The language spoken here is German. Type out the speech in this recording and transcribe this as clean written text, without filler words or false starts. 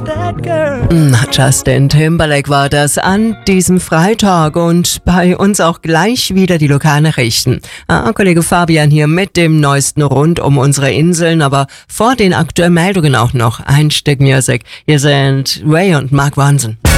Justin Timberlake war das an diesem Freitag und bei uns auch gleich wieder die Lokalnachrichten. Kollege Fabian hier mit dem Neuesten rund um unsere Inseln, aber vor den aktuellen Meldungen auch noch ein Stück Musik. Hier sind Ray und Mark Ronson.